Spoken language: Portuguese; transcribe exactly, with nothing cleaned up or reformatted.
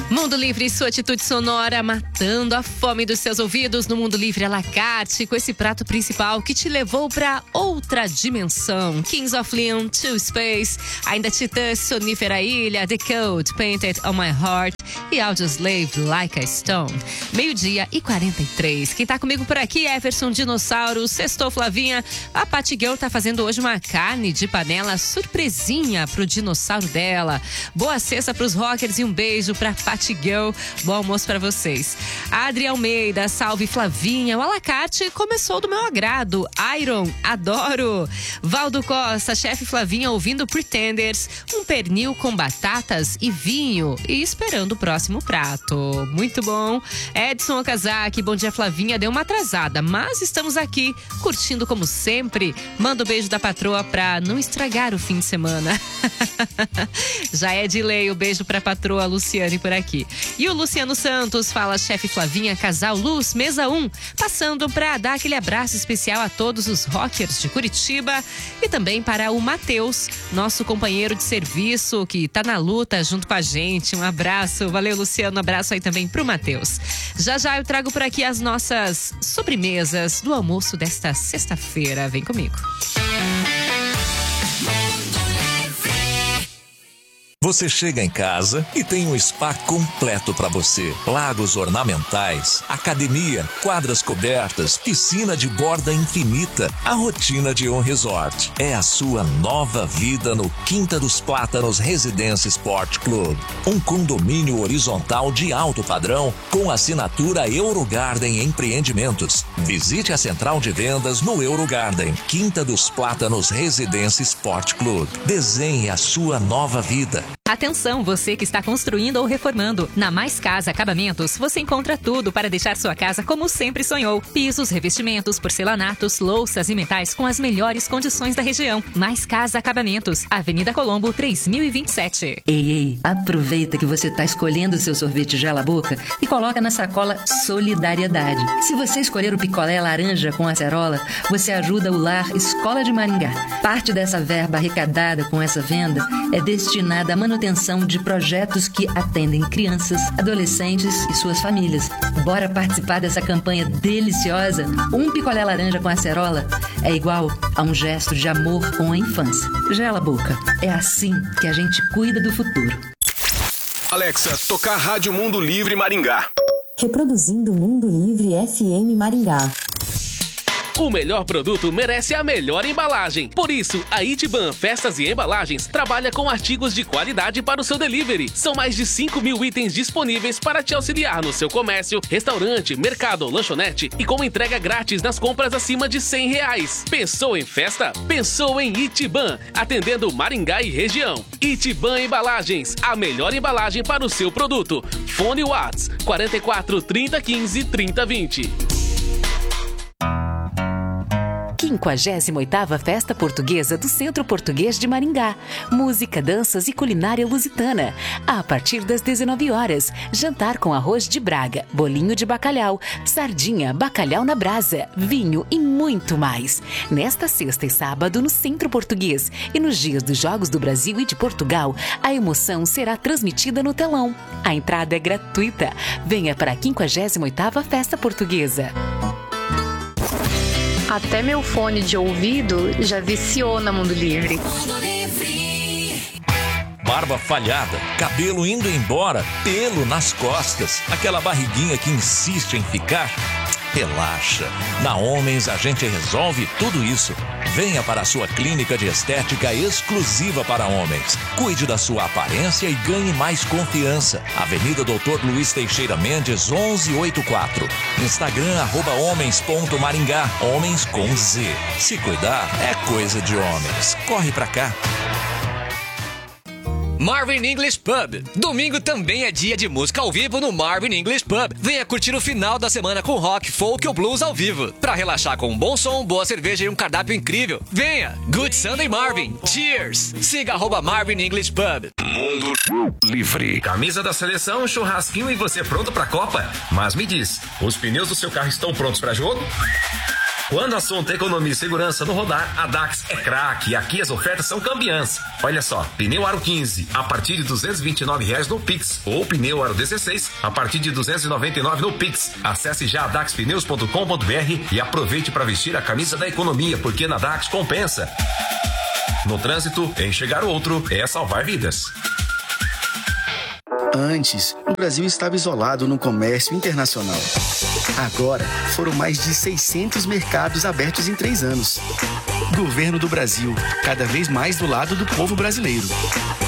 Mundo Livre e sua atitude sonora matando a fome dos seus ouvidos no Mundo Livre à la carte, com esse prato principal que te levou para outra dimensão. Kings of Leon, To Space, ainda Titãs, Sonífera Ilha, The Code, Painted on My Heart e Audioslave, Like a Stone. Meio-dia e quarenta e três. Quem tá comigo por aqui é Everson Dinossauro, Sextou Flavinha. A Patty Girl tá fazendo hoje uma carne de panela surpresinha pro dinossauro dela. Boa sexta pros rockers e um beijo pra Patty Girl. Bom almoço pra vocês. A Adri Almeida, salve Flavinha. O alacarte começou do meu agrado. Iron, adoro. Valdo Costa, chefe Flavinha ouvindo Pretenders. Um pernil com batatas e vinho e esperando o próximo prato. Muito bom. Edson Okazaki, bom dia Flavinha. Deu uma atrasada, mas estamos aqui curtindo como sempre. Manda um beijo da patroa pra não estragar o fim de semana. Já é de lei o beijo pra patroa Luciane por aqui. E o Luciano Santos fala, chefe Flavinha, casal Luz, mesa um, passando para dar aquele abraço especial a todos os rockers de Curitiba e também para o Matheus, nosso companheiro de serviço que tá na luta junto com a gente. Um abraço, valeu Luciano, um abraço aí também pro Matheus. Já já eu trago por aqui as nossas sobremesas do almoço desta sexta-feira. Vem comigo. Você chega em casa e tem um spa completo para você. Lagos ornamentais, academia, quadras cobertas, piscina de borda infinita. A rotina de um resort. É a sua nova vida no Quinta dos Plátanos Residência Sport Club. Um condomínio horizontal de alto padrão com assinatura Eurogarden Empreendimentos. Visite a central de vendas no Eurogarden. Quinta dos Plátanos Residência Sport Club. Desenhe a sua nova vida. Atenção, você que está construindo ou reformando. Na Mais Casa Acabamentos, você encontra tudo para deixar sua casa como sempre sonhou. Pisos, revestimentos, porcelanatos, louças e metais com as melhores condições da região. Mais Casa Acabamentos, Avenida Colombo, três mil e vinte e sete. Ei, ei, aproveita que você está escolhendo o seu sorvete Gela Boca e coloca na sacola Solidariedade. Se você escolher o picolé laranja com acerola, você ajuda o Lar Escola de Maringá. Parte dessa verba arrecadada com essa venda é destinada à manutenção de projetos que atendem crianças, adolescentes e suas famílias. Bora participar dessa campanha deliciosa? Um picolé laranja com acerola é igual a um gesto de amor com a infância. Gela Boca. É assim que a gente cuida do futuro. Alexa, tocar Rádio Mundo Livre Maringá. Reproduzindo Mundo Livre F M Maringá. O melhor produto merece a melhor embalagem. Por isso, a Itiban Festas e Embalagens trabalha com artigos de qualidade para o seu delivery. São mais de cinco mil itens disponíveis para te auxiliar no seu comércio, restaurante, mercado ou lanchonete e com entrega grátis nas compras acima de cem reais. Pensou em festa? Pensou em Itiban, atendendo Maringá e região. Itiban Embalagens, a melhor embalagem para o seu produto. Fone Whats quarenta e quatro, trinta, quinze, trinta, vinte. quinquagésima oitava Festa Portuguesa do Centro Português de Maringá. Música, danças e culinária lusitana. A partir das dezenove horas, jantar com arroz de Braga, bolinho de bacalhau, sardinha, bacalhau na brasa, vinho e muito mais. Nesta sexta e sábado, no Centro Português e nos dias dos Jogos do Brasil e de Portugal, a emoção será transmitida no telão. A entrada é gratuita. Venha para a quinquagésima oitava Festa Portuguesa. Até meu fone de ouvido já viciou na Mundo Livre. Barba falhada, cabelo indo embora, pelo nas costas, aquela barriguinha que insiste em ficar? Relaxa. Na Homens a gente resolve tudo isso. Venha para a sua clínica de estética exclusiva para homens. Cuide da sua aparência e ganhe mais confiança. Avenida doutor Luiz Teixeira Mendes, onze oitenta e quatro. Instagram, arroba homens ponto maringá. Homens com Z. Se cuidar é coisa de homens. Corre pra cá. Marvin English Pub. Domingo também é dia de música ao vivo no Marvin English Pub. Venha curtir o final da semana com rock, folk ou blues ao vivo. Pra relaxar com um bom som, boa cerveja e um cardápio incrível. Venha! Good Sunday Marvin. Cheers! Siga arroba Marvin English Pub. Mundo Livre. Camisa da seleção, churrasquinho e você pronto pra Copa? Mas me diz, os pneus do seu carro estão prontos pra jogo? Quando o assunto é economia e segurança no rodar, a Dax é craque. Aqui as ofertas são campeãs. Olha só, pneu aro quinze a partir de duzentos e vinte e nove reais no Pix, ou pneu aro dezesseis a partir de duzentos e noventa e nove no Pix. Acesse já dax pneus ponto com ponto b r e aproveite para vestir a camisa da economia, porque na Dax compensa. No trânsito, enxergar o outro é salvar vidas. Antes, o Brasil estava isolado no comércio internacional. Agora, foram mais de seiscentos mercados abertos em três anos. Governo do Brasil, cada vez mais do lado do povo brasileiro.